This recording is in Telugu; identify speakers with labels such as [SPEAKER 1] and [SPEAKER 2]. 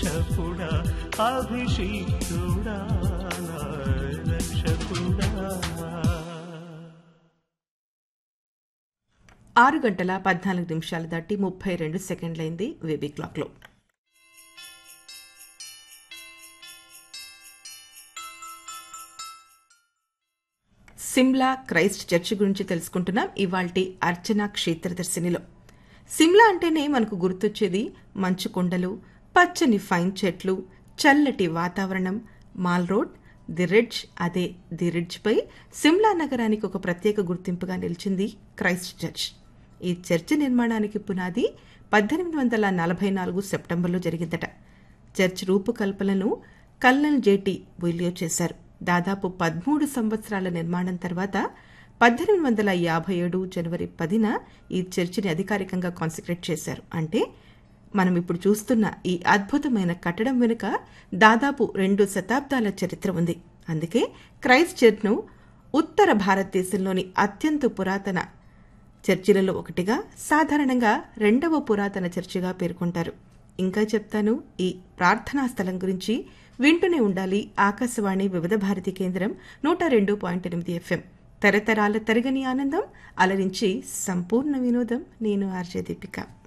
[SPEAKER 1] రక్షకుడా అభిషిక్తుడా నా రక్షకుడా.
[SPEAKER 2] 6:14 దాటి 32 సెకండ్లైంది వేబీ క్లాక్లో. సిమ్లా క్రైస్ట్ చర్చి గురించి తెలుసుకుంటున్నాం ఇవాల్టి అర్చన క్షేత్రదర్శినిలో. సిమ్లా అంటేనే మనకు గుర్తొచ్చేది మంచు కొండలు, పచ్చని ఫైన్ చెట్లు, చల్లటి వాతావరణం, మాల్ రోడ్, ది రిడ్జ్. అదే ది రిడ్జ్ పై సిమ్లా నగరానికి ఒక ప్రత్యేక గుర్తింపుగా నిలిచింది క్రైస్ట్ చర్చ్. ఈ చర్చి నిర్మాణానికి పునాది 1844 సెప్టెంబర్లో జరిగిందట. చర్చ్ రూపుకల్పనను కల్నల్ జేటీ బుయిలియో చేశారు. దాదాపు 13 సంవత్సరాల నిర్మాణం తర్వాత 1857 జనవరి 10న ఈ చర్చిని అధికారికంగా కాన్సక్రేట్ చేశారు. అంటే మనం ఇప్పుడు చూస్తున్న ఈ అద్భుతమైన కట్టడం వెనుక దాదాపు 2 శతాబ్దాల చరిత్ర ఉంది. అందుకే క్రైస్ట్ చర్చ్ను ఉత్తర భారతదేశంలోని అత్యంత పురాతన చర్చిలలో ఒకటిగా, సాధారణంగా 2వ పురాతన చర్చిగా పేర్కొంటారు. ఇంకా చెప్తాను ఈ ప్రార్థనా స్థలం గురించి. వింటూనే ఉండాలి ఆకాశవాణి వివిధ భారతి కేంద్రం 102.8 FM. తరతరాల తరగని ఆనందం, అలరించి సంపూర్ణ వినోదం. నేను ఆర్జే దీపిక.